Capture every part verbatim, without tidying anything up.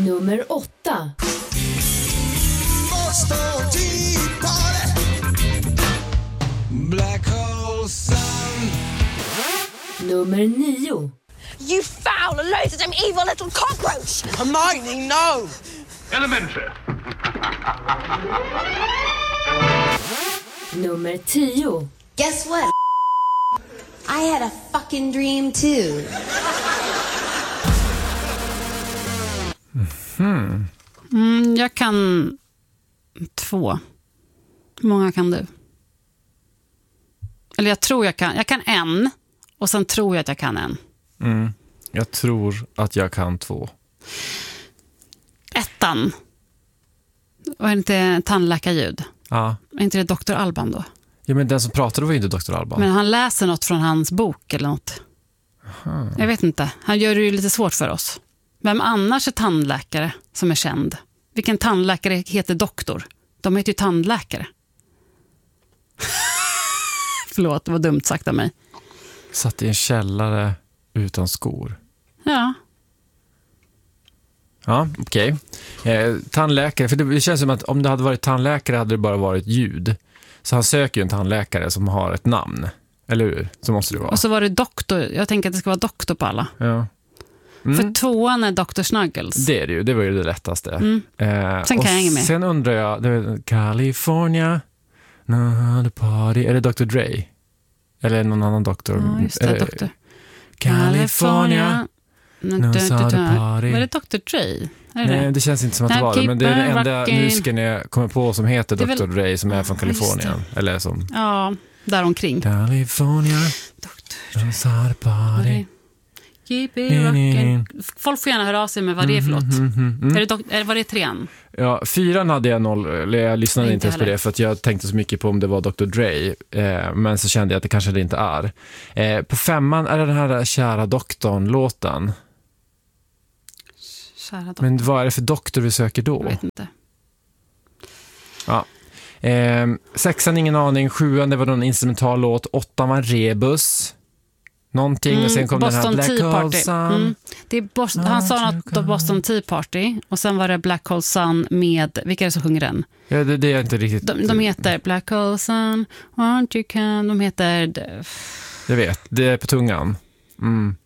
Nummer åtta. Black hole sun. Nummer nio. You foul and loathsome evil little cockroach! Hermione, no! Elementary. Nummer tio. Guess what? I had a fucking dream too. Mm. Mm, jag kan två. Hur många kan du? Eller jag tror jag kan. Jag kan en. Och sen tror jag att jag kan en. Mm. Jag tror att jag kan två. Ettan. Och är det inte tandläkarljud? Ja. Är inte det doktor Alban då? Ja, men den som pratade var ju inte doktor Alban. Men han läser något från hans bok eller något. Aha. Jag vet inte. Han gör det ju lite svårt för oss. Vem annars är tandläkare som är känd? Vilken tandläkare heter doktor? De heter ju tandläkare. Förlåt, det var dumt sagt av mig. Satt i en källare utan skor. Ja. Ja, okej. Okay. Eh, tandläkare, för det känns som att om det hade varit tandläkare hade det bara varit ljud. Så han söker ju en tandläkare som har ett namn. Eller hur? Så måste det vara. Och så var det doktor. Jag tänker att det ska vara doktor på alla. Ja. Mm. För tvåan är doktor Snuggles. Det är det ju, det var ju det lättaste. Mm. Eh, sen kan jag hänga med. Sen undrar jag, det är California, no, party. Är det doktor Dre? Eller någon annan doktor? Ja, just det, det doktor. California, no, no, party. Var det doktor Dre? Är det Nej, det? det känns inte som att det var det. Men det är den enda rocking. musiken jag kommer på som heter doktor väl... Dre, som är från Kalifornien. Eller som... Ja, där omkring. California, no, party. Keep it rockin'. Folk får gärna höra av sig med vad det är för låt. Mm, mm, mm. Är det dok- är, var det trean? Ja, fyran hade jag noll, eller jag lyssnade inte, inte ens på det för att jag tänkte så mycket på om det var doktor Dre, eh, men så kände jag att det kanske det inte är. Eh, på femman är det den här Kära doktorn-låten. Kära doktor. Men vad är det för doktor vi söker då? Jag vet inte. Ja. Eh, sexan, ingen aning. Sjuan, det var någon instrumental låt. Åttan var Rebus. Någonting, mm, och sen kom Boston den här Black Hole Sun. Mm. Det är Boston, han sa något då Boston Tea Party. Och sen var det Black Hole Sun med, vilka är det som sjunger den? Ja, det, det är inte riktigt. De, de heter Black Hole Sun, Aren't You Can. De heter... Jag vet, det är på tungan. Mm.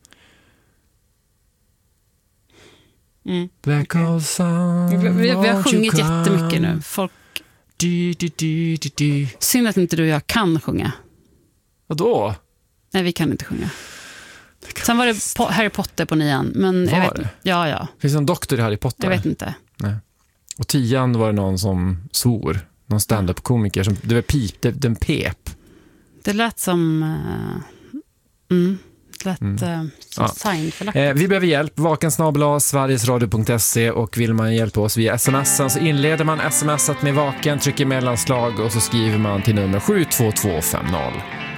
Mm. Black Hole Sun. Vi, vi, vi har sjungit jättemycket nu. Folk... Du, du, du, du, du. Synd att inte du och jag kan sjunga. Vadå? Nej, vi kan inte sjunga. Sen var det po- Harry Potter på nian. Men var jag vet det? Ja, ja. Finns det någon doktor i Harry Potter? Jag vet inte. Nej. Och tian var det någon som svor. Någon stand-up-komiker som, det var pip, det, den pep. Det lät som... Uh, mm, det lät mm. uh, som ja. Seinfeld. Eh, vi behöver hjälp. Vaken snabel-a sverigesradio punkt se, och vill man hjälpa oss via sms'en så inleder man smsat med Vaken, trycker mellanslag och så skriver man till nummer sju två två fem noll.